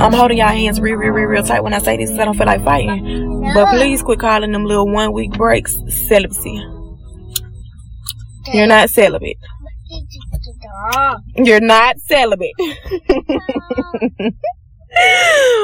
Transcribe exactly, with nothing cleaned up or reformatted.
I'm holding y'all hands real, real, real, real tight when I say this because I don't feel like fighting. No. But please quit calling them little one week breaks celibacy. You're not celibate. You're not celibate.